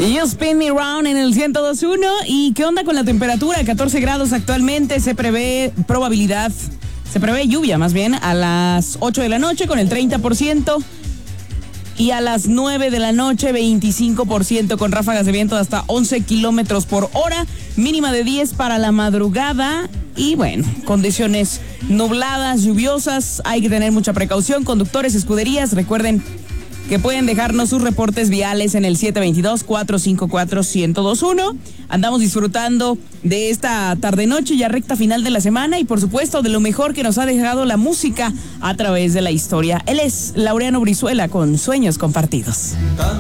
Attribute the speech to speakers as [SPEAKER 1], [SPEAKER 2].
[SPEAKER 1] You Spin Me Round en el 102.1. ¿Y qué onda con la temperatura? 14 grados actualmente. Se prevé lluvia más bien a las 8 de la noche con el 30%. Y a las 9 de la noche, 25% con ráfagas de viento de hasta 11 kilómetros por hora. Mínima de 10 para la madrugada. Y bueno, condiciones nubladas, lluviosas. Hay que tener mucha precaución. Conductores, escuderías, recuerden que pueden dejarnos sus reportes viales en el 722-454-1021. Andamos disfrutando de esta tarde-noche, ya recta final de la semana, y por supuesto de lo mejor que nos ha dejado la música a través de la historia. Él es Laureano Brizuela con Sueños Compartidos.